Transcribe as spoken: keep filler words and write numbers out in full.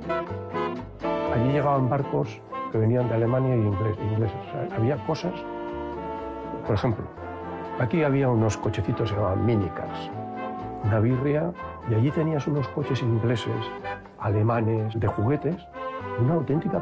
Allí llegaban barcos que venían de Alemania y ingleses. O sea, había cosas, por ejemplo, aquí había unos cochecitos que se llamaban minicars, una birria, y allí tenías unos coches ingleses, alemanes, de juguetes, una auténtica